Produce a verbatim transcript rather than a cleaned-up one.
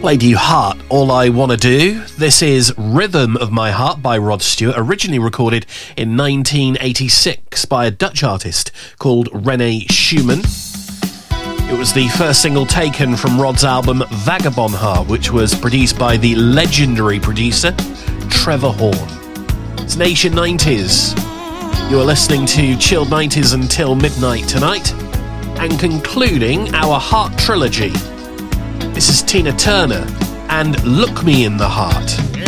Played you Heart, All I Wanna Do. This is Rhythm of My Heart by Rod Stewart, originally recorded in nineteen eighty-six by a Dutch artist called René Schumann. It was the first single taken from Rod's album Vagabond Heart, which was produced by the legendary producer Trevor Horn. It's Nation nineties. You are listening to Chilled nineties until midnight tonight, and concluding our Heart trilogy. This is Tina Turner and Look Me in the Heart.